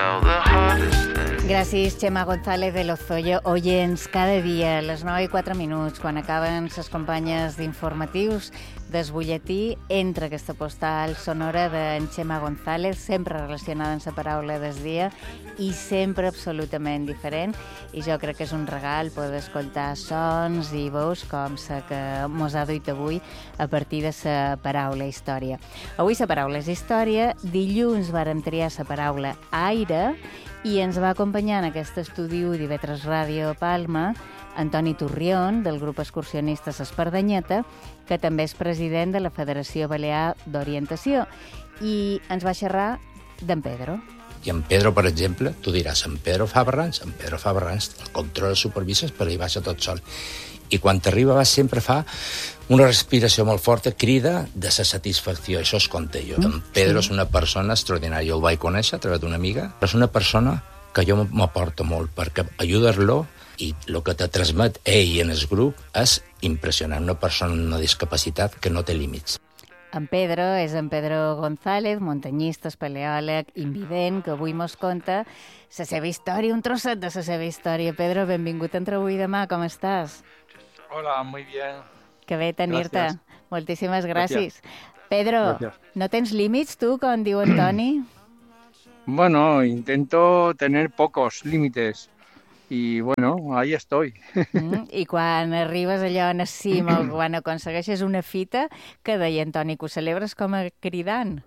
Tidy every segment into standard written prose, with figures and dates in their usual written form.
Gràcies, Xema González de Lozoya. Oients, cada dia a les 9:04, quan acaben les companyes d'informatius del butlletí, entra aquesta postal sonora d'en Xema González, sempre relacionada amb la paraula del dia i sempre absolutament diferent. I jo crec que és un regal poder escoltar sons i veus com la que mos ha duit avui a partir de la paraula història. Avui la paraula és història, dilluns vàrem triar la paraula aire i ens va acompanyar en aquest estudi d'IV3 Ràdio Palma Antoni Turrión, del grup excursionistes Espardanyeta, que també és president de la Federació Balear d'Orientació, i ens va xerrar d'en Pedro. I en Pedro, per exemple, tu diràs, en Pedro fa barrans, el controla supervises, però hi baixa tot sol. I quan t'arriba sempre fa una respiració molt forta, crida de sa satisfacció, això es conta jo. En Pedro és una persona extraordinària, jo el vaig conèixer a través d'una amiga, però és una persona que jo m'aporto molt, perquè ajudar-lo i el que te transmet ell en el grup és impressionant, una persona amb una discapacitat que no té límits. En Pedro és en Pedro González, muntanyista, espeleòleg, invident, que avui mos conta la seva història, un trosset de la seva història. Pedro, benvingut entre avui i demà, com estàs? Hola, muy bien. Que bé tenir-te. Gràcies. Moltíssimes gràcies. Pedro, Gràcies. no tens límits, tu, com diu en Toni? Bueno, intento tener pocos límites y bueno, ahí estoy. I quan arribes allò en la cima o quan aconsegueixes una fita, que deia en Toni, que ho celebres com a cridant.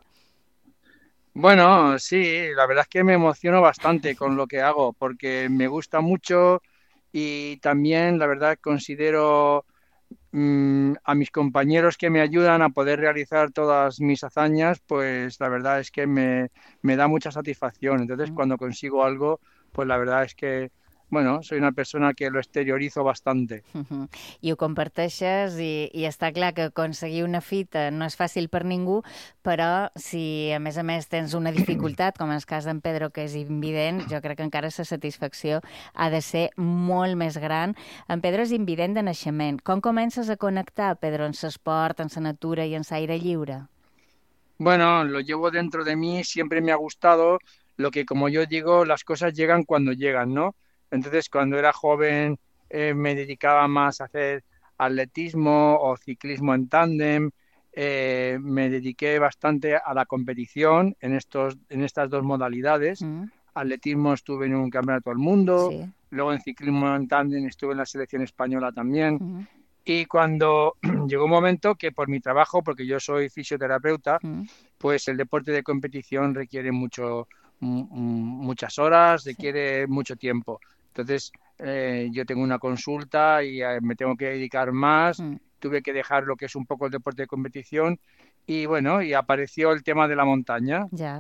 Bueno, sí, la verdad es que me emociono bastante con lo que hago porque me gusta mucho y también, la verdad, considero a mis compañeros que me ayudan a poder realizar todas mis hazañas, pues la verdad es que me da mucha satisfacción. Entonces, cuando consigo algo, pues la verdad es que, bueno, soy una persona que lo exteriorizo bastante. I ho comparteixes i està clar que aconseguir una fita no és fàcil per ningú, però si a més tens una dificultat, com en el cas d'en Pedro, que és invident, jo crec que encara la satisfacció ha de ser molt més gran. En Pedro és invident de naixement. Com comences a connectar, Pedro, en l'esport, en la natura i en l'aire lliure? Bueno, lo llevo dentro de mí, siempre me ha gustado, lo que como yo digo, las cosas llegan cuando llegan, ¿no? Entonces, cuando era joven me dedicaba más a hacer atletismo o ciclismo en tándem. Me dediqué bastante a la competición en estas dos modalidades. Atletismo estuve en un campeonato del mundo, Sí. luego en ciclismo en tándem estuve en la selección española también. Y cuando llegó un momento que por mi trabajo, porque yo soy fisioterapeuta, pues el deporte de competición requiere muchas horas, requiere mucho tiempo. Entonces, yo tengo una consulta y me tengo que dedicar más. Tuve que dejar lo que es un poco el deporte de competición y bueno, y apareció el tema de la montaña. Ja.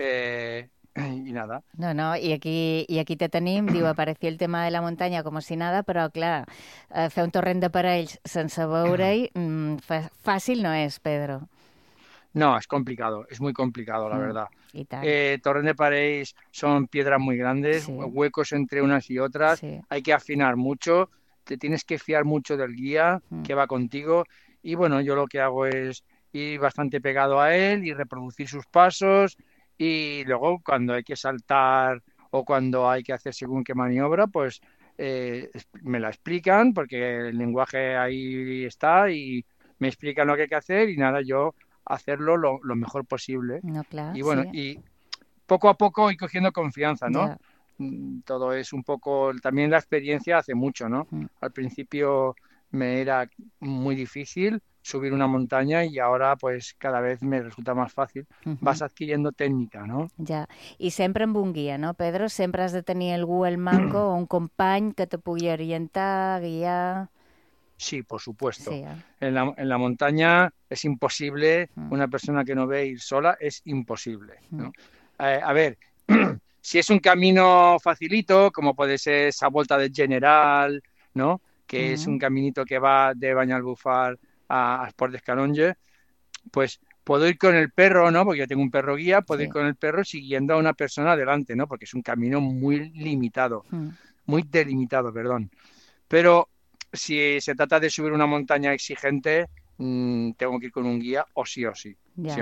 Y nada. No, i aquí te tenim, diu, apareció el tema de la muntanya com si nada, però clar, fer un torrent de parells sense veure-hi, fàcil no és, Pedro. No, es complicado, es muy complicado, la verdad. I tant. Torrent de Parells son piedras muy grandes, Sí. huecos entre unas y otras, Sí. hay que afinar mucho, te tienes que fiar mucho del guía que va contigo y bueno, yo lo que hago es ir bastante pegado a él y reproducir sus pasos y luego cuando hay que saltar o cuando hay que hacer según qué maniobra, pues me la explican porque el lenguaje ahí está y me explican lo que hay que hacer y nada, yo hacerlo lo mejor posible. No, clar, Y bueno, sí. y poco a poco voy cogiendo confianza, ¿no? Ja. Todo es un poco, también la experiencia hace mucho, ¿no? Al principio me era muy difícil subir una montaña y ahora pues cada vez me resulta más fácil. Vas adquiriendo técnica, ¿no? Ja, i sempre amb un guia, no, Pedro? Sempre has de tenir algú al manco o un company que te pugui orientar, guiar... Sí, por supuesto. Sí, En la montaña es imposible, una persona que no ve ir sola es imposible, ¿no? A ver, si es un camino facilito, como puede ser esa Volta del General, ¿no? Que es un caminito que va de Banyalbufar a Esport des Canonges, pues puedo ir con el perro, ¿no? Porque yo tengo un perro guía, puedo ir con el perro siguiendo a una persona adelante, ¿no? Porque es un camino muy limitado, muy delimitado, perdón. Pero si se trata de subir una montaña exigente, tengo que ir con un guía o sí, Ja. siempre.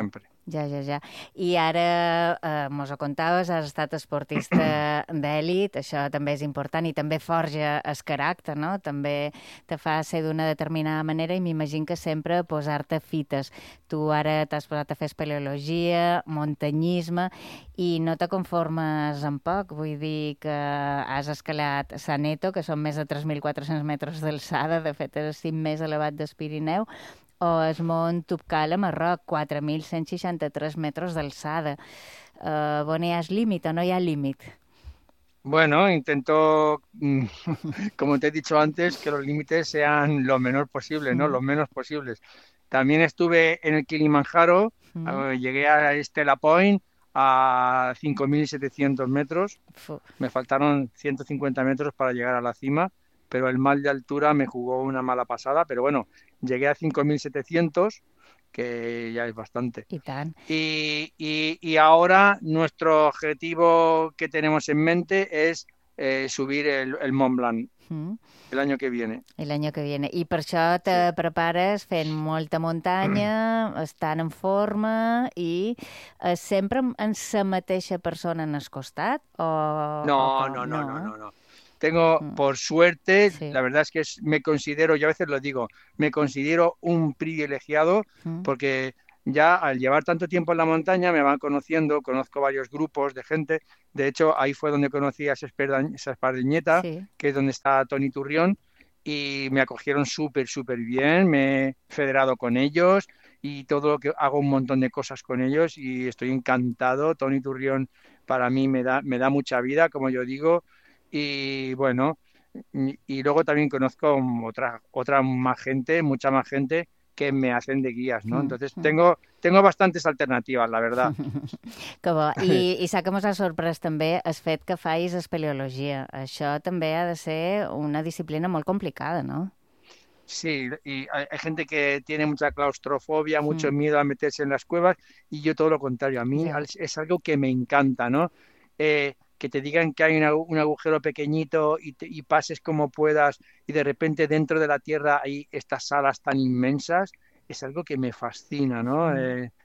Ja. I ara, mos ho contaves, has estat esportista d'èlit, això també és important i també forja el caràcter, no? També te fa ser d'una determinada manera i m'imagino que sempre posar-te fites. Tu ara t'has posat a fer espeleologia, muntanyisme i no te conformes amb poc, vull dir que has escalat Saneto, que són més de 3.400 metres d'alçada, de fet és el cim més elevat del Pirineu, o el mont Tupcal a Marroc, 4.163 metres d'alçada. On hi ha límit o no hi ha límit? Bueno, intento, como te he dicho antes, que los límites sean lo menor posible, ¿no? Los menos posibles. También estuve en el Kilimanjaro, llegué a Stella Point a 5.700 metros. Me faltaron 150 metros para llegar a la cima, pero el mal de altura me jugó una mala pasada. Pero bueno, llegué a 5.700, que ya es bastante. I tant. Y ahora nuestro objetivo que tenemos en mente es subir el Mont Blanc el año que viene. L'any que viene. I per això te prepares fent molta muntanya, estant en forma i sempre amb la mateixa persona en el costat? No. Tengo, por suerte, la verdad es que me considero, yo a veces lo digo, me considero un privilegiado porque ya al llevar tanto tiempo en la montaña me van conociendo, conozco varios grupos de gente. De hecho, ahí fue donde conocí a Espardeñeta, que es donde está Toni Turrión, y me acogieron súper bien, me he federado con ellos y todo lo que hago un montón de cosas con ellos y estoy encantado. Toni Turrión para mí me da mucha vida, como yo digo. Y bueno, y luego también conozco otra más gente, mucha más gente que me hacen de guías, ¿no? Entonces tengo bastantes alternativas, la verdad. Que bo. I s'ha que mos ha sorprès també el fet que fais espeleologia. Això també ha de ser una disciplina molt complicada, ¿no? Sí, y hay gente que tiene mucha claustrofobia, mucho miedo a meterse en las cuevas y yo todo lo contrario. A mí es algo que me encanta, ¿no? Que te digan que hay un agujero pequeñito y pases como puedas y de repente dentro de la tierra hay estas salas tan inmensas, es algo que me fascina, ¿no?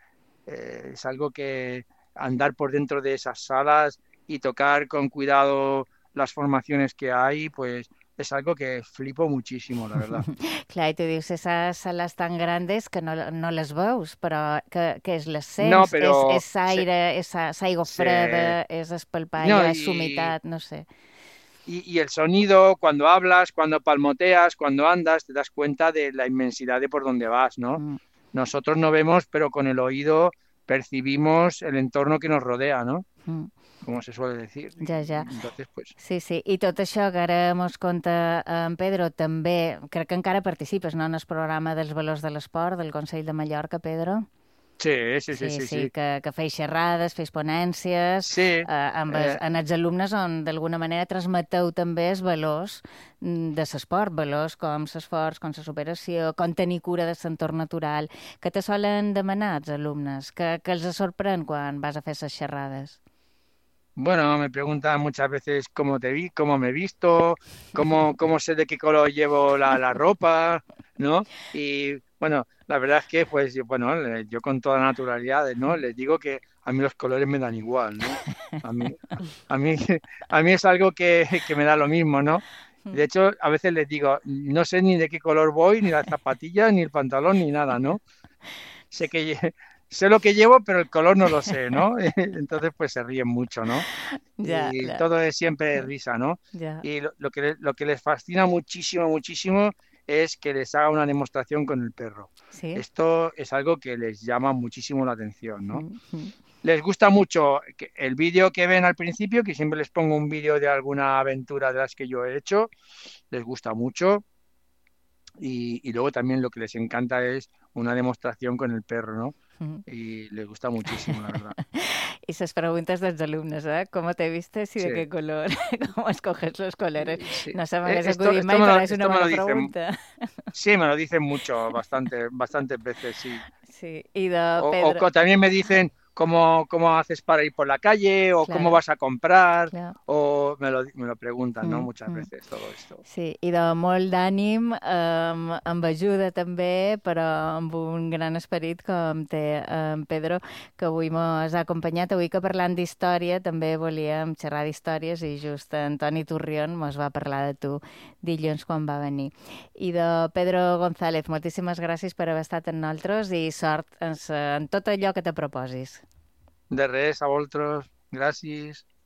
Es algo que andar por dentro de esas salas y tocar con cuidado las formaciones que hay, pues es algo que flipo muchísimo, la verdad. Clar, i tu dius, esas sales tan grandes que no les veus, però que és l'ascens, No, però és aire, és aigua freda, és espalpar, és humitat, no sé. Y el sonido, cuando hablas, cuando palmoteas, cuando andas, te das cuenta de la inmensidad de por donde vas, ¿no? Nosotros no vemos, pero con el oído percibimos el entorno que nos rodea, ¿no? Com se suele decir. Ja. Entonces, pues... Sí. I tot això que ara mos conta en Pedro, també, crec que encara participes, no?, en el programa dels valors de l'esport del Consell de Mallorca, Pedro? Sí. Que feis xerrades, feis ponències, en els alumnes on d'alguna manera transmeteu també els valors de l'esport, valors com l'esforç, com la superació, com tenir cura de l'entorn natural, que te solen demanar els alumnes, que els sorprèn quan vas a fer les xerrades. Bueno, me preguntan muchas veces cómo me he visto, cómo sé de qué color llevo la ropa, ¿no? Y bueno, la verdad es que, pues, bueno, yo con toda naturalidad, ¿no? Les digo que a mí los colores me dan igual, ¿no? A mí es algo que me da lo mismo, ¿no? De hecho, a veces les digo, no sé ni de qué color voy, ni las zapatillas, ni el pantalón, ni nada, ¿no? Sé lo que llevo, pero el color no lo sé, ¿no? Entonces, pues se ríen mucho, ¿no? Todo es siempre risa, ¿no? Y lo que les fascina muchísimo es que les haga una demostración con el perro. ¿Sí? Esto es algo que les llama muchísimo la atención, ¿no? Les gusta mucho el vídeo que ven al principio, que siempre les pongo un vídeo de alguna aventura de las que yo he hecho, les gusta mucho. Y luego también lo que les encanta es una demostración con el perro, ¿no? Y les gusta muchísimo, la verdad. Y esas preguntas de los alumnos, ¿eh? ¿Cómo te vistes y de qué color? ¿Cómo escoges los colores? Sí. No se me ocurrir mai, però és una bona pregunta. Sí, me lo dicen mucho, bastantes veces, sí. Sí, y de Pedro... O también me dicen cómo haces para ir por la calle, o cómo vas a comprar, o me lo preguntan, ¿no? Muchas veces todo esto. Sí, i de molt d'ànim, amb ajuda també, però amb un gran esperit com té en Pedro, que avui mos ha acompanyat. Avui que parlant d'història també volíem xerrar d'històries i just Antoni Turrión mos va parlar de tu dilluns quan va venir. I de Pedro González, moltíssimes gràcies per haver estat amb nosaltres i sort en tot allò que te proposis. De res, a vosaltres. Gràcies.